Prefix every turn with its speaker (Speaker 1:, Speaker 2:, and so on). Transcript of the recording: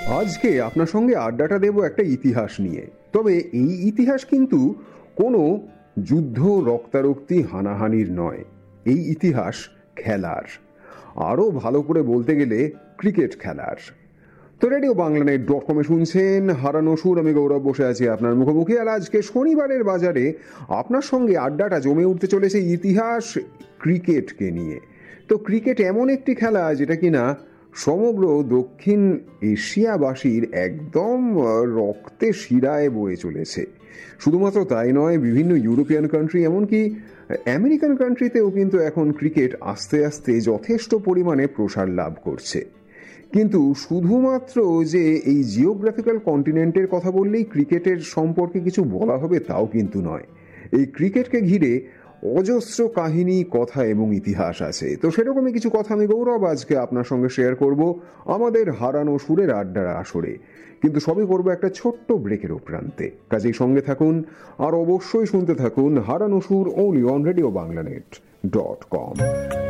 Speaker 1: আজকে আপনার সঙ্গে আড্ডাটা দেব একটা ইতিহাস নিয়ে। তবে এই ইতিহাস কিন্তু কোনো যুদ্ধ, রক্তারক্তি, হানাহানির নয়। এই ইতিহাস খেলার, আরও ভালো করে বলতে গেলে ক্রিকেট খেলার। তো রেডিও বাংলানেট.com-এ শুনছেন হারানো সুর। আমি গৌরব বসে আছি আপনার মুখোমুখি। আর আজকে শনিবারের বাজারে আপনার সঙ্গে আড্ডাটা জমে উঠতে চলেছে ইতিহাস ক্রিকেটকে নিয়ে। তো ক্রিকেট এমন একটি খেলা যেটা কিনা সমগ্র দক্ষিণ এশিয়াবাসীর একদম রক্তে শিরায় বয়ে চলেছে। শুধুমাত্র তাই নয়, বিভিন্ন ইউরোপিয়ান কান্ট্রি, এমনকি আমেরিকান কান্ট্রিতেও কিন্তু এখন ক্রিকেট আস্তে আস্তে যথেষ্ট পরিমাণে প্রসার লাভ করছে। কিন্তু শুধুমাত্র যে এই জিওগ্রাফিক্যাল কন্টিনেন্টের কথা বললেই ক্রিকেটের সম্পর্কে কিছু বলা হবে তাও কিন্তু নয়। এই ক্রিকেটকে ঘিরে অজস্র কাহিনী, কথা এবং ইতিহাস আছে। তো সেরকমই কিছু কথা আমি গৌরব আজকে আপনার সঙ্গে শেয়ার করব আমাদের হারানো সুরের আড্ডার আসরে। কিন্তু সবই করবো একটা ছোট্ট ব্রেকের প্রান্তে। কাজেই সঙ্গে থাকুন আর অবশ্যই শুনতে থাকুন হারানো সুর, only on Radio Banglanet.com।